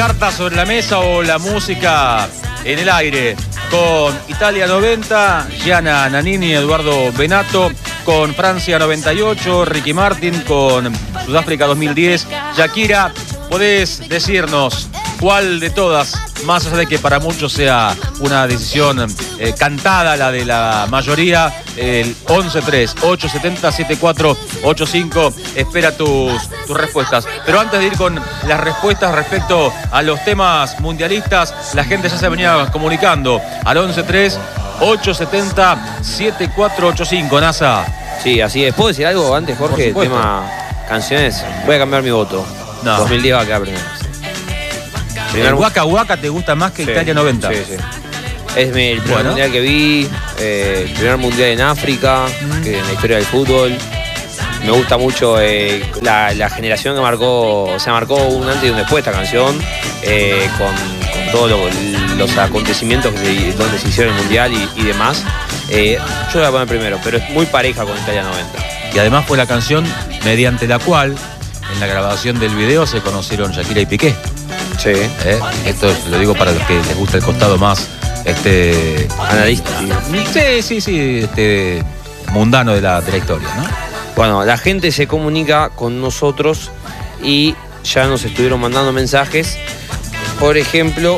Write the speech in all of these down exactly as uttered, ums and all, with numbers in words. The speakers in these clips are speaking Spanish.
Cartas sobre la mesa o la música en el aire con Italia noventa, Gianna Nannini, Eduardo Benato, con Francia noventa y ocho, Ricky Martin, con Sudáfrica dos mil diez. Shakira, podés decirnos cuál de todas, más allá de que para muchos sea una decisión eh, cantada, la de la mayoría, el once tres ocho siete cero siete cuatro ocho cinco espera tus, tus respuestas. Pero antes de ir con las respuestas respecto a los temas mundialistas, la gente ya se venía comunicando al once tres ocho siete cero siete cuatro ocho cinco. NASA. Sí, así es. ¿Puedo decir algo antes, Jorge? El tema canciones. Voy a cambiar mi voto. No. dos mil diez va a quedar primero. ¿El Waka Waka te gusta más que sí, Italia noventa? Sí, sí. Es mi, el primer bueno. mundial que vi, eh, el primer mundial en África, mm. que en la historia del fútbol. Me gusta mucho eh, la, la generación que marcó, o sea, marcó un antes y un después esta canción, eh, con, con todos lo, los acontecimientos que se, donde se hicieron el mundial y, y demás. Eh, yo la voy a poner primero, pero es muy pareja con Italia noventa. Y además fue la canción mediante la cual, en la grabación del video, se conocieron Shakira y Piqué. Sí. ¿Eh? Esto lo digo para los que les gusta el costado más este analista. Sí, sí, sí, este mundano de la, de la historia, ¿no? Bueno, la gente se comunica con nosotros y ya nos estuvieron mandando mensajes. Por ejemplo,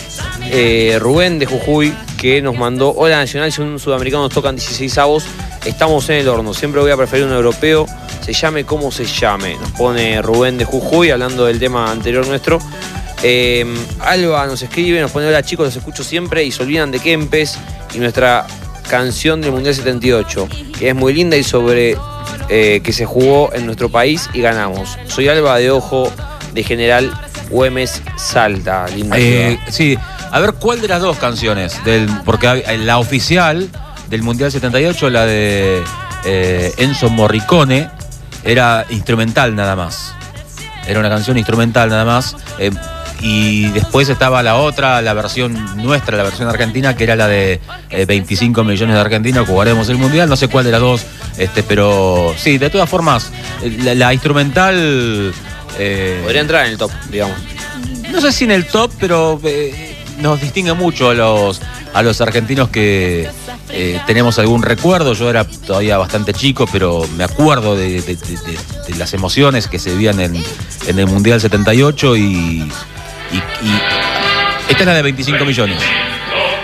eh, Rubén de Jujuy, que nos mandó: hola Nacional, si un sudamericano nos tocan dieciséis avos, estamos en el horno. Siempre voy a preferir un europeo, se llame como se llame. Nos pone Rubén de Jujuy, hablando del tema anterior nuestro. Eh, Alba nos escribe, nos pone: hola chicos, los escucho siempre y se olvidan de Kempes y nuestra canción del Mundial setenta y ocho, que es muy linda y sobre eh, que se jugó en nuestro país y ganamos. Soy Alba de Ojo, de General Güemes, Salta. Linda eh, sí, a ver, ¿cuál de las dos canciones? Del, porque la oficial del Mundial setenta y ocho, la de eh, Enzo Morricone, era instrumental nada más. Era una canción instrumental nada más. Eh, Y después estaba la otra, la versión nuestra, la versión argentina, que era la de eh, veinticinco millones de argentinos, jugaremos el Mundial, no sé cuál de las dos, este, pero sí, de todas formas, la, la instrumental... Eh, podría entrar en el top, digamos. No sé si en el top, pero eh, nos distingue mucho a los, a los argentinos que eh, tenemos algún recuerdo. Yo era todavía bastante chico, pero me acuerdo de, de, de, de, de las emociones que se vivían en, en el Mundial setenta y ocho y... Y, y esta es la de veinticinco millones.